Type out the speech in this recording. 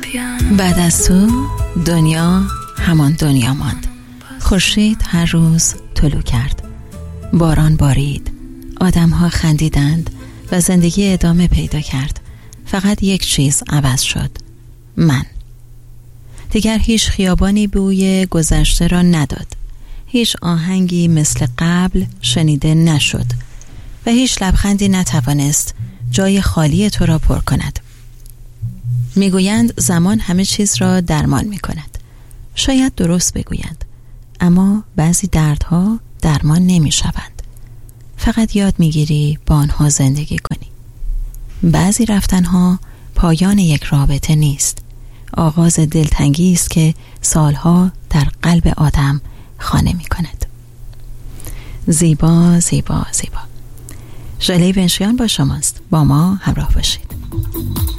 بعد از تو دنیا همان دنیا ماند. خورشید هر روز طلوع کرد، باران بارید، آدم‌ها خندیدند و زندگی ادامه پیدا کرد. فقط یک چیز عوض شد، من. دیگر هیچ خیابانی بوی گذشته را نداد، هیچ آهنگی مثل قبل شنیده نشد و هیچ لبخندی نتوانست جای خالی تو را پر کند. میگویند زمان همه چیز را درمان میکند. شاید درست بگویند، اما بعضی دردها درمان نمیشوند. فقط یاد میگیری با آنها زندگی کنی. بعضی رفتنها پایان یک رابطه نیست، آغاز دلتنگی است که سالها در قلب آدم خانه میکند. زیبا زیبا زیبا. ژاله بنشیان با شماست. با ما همراه باشید.